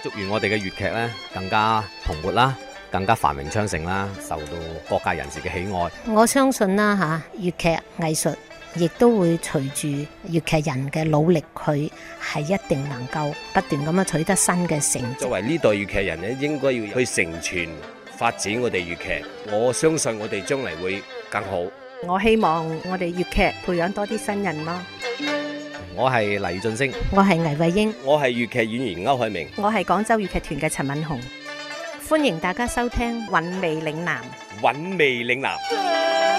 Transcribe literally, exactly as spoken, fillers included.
祝願我哋嘅粵劇咧更加蓬勃啦，更加繁榮昌盛啦，受到各界人士嘅喜愛。 我相信啦嚇，粵劇藝術亦都會隨住粵劇人嘅努力，佢係一定能夠不斷咁樣取得新嘅成績。 作為呢代粵劇人咧，應該要去承傳發展我哋粵劇。我相信我哋將嚟會更好。 我希望我哋粵劇培養多啲新人咯。 我係黎俊升， 我係倪慧英， 我係粵劇演員歐海明， 我係廣州粵劇團嘅陳敏紅。 歡迎大家收聽韻味嶺南。 韻味嶺南。